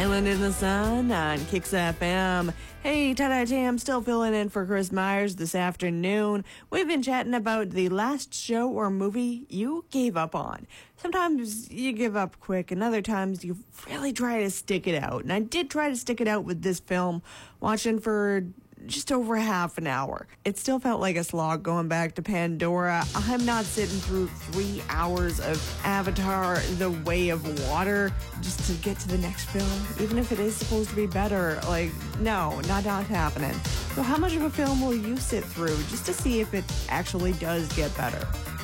Island in the Sun on Kicks FM. Hey, I'm still filling in for Chris Myers this afternoon. We've been chatting about the last show or movie you gave up on. Sometimes you give up quick, and other times you really try to stick it out. And I did try to stick it out with this film, watching for just over half an hour. It still felt like a slog going back to Pandora. I'm not sitting through 3 hours of Avatar: The Way of Water just to get to the next film, even if it is supposed to be better. Like, no, not happening. So how much of a film will you sit through just to see if it actually does get better?